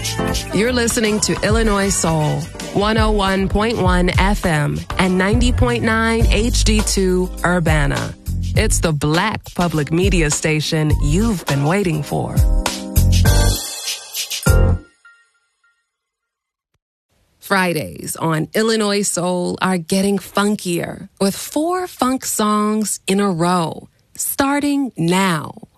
You're listening to Illinois Soul, 101.1 FM and 90.9 HD2 Urbana. It's the Black public media station you've been waiting for. Fridays on Illinois Soul are getting funkier with 4 funk songs in a row, starting now.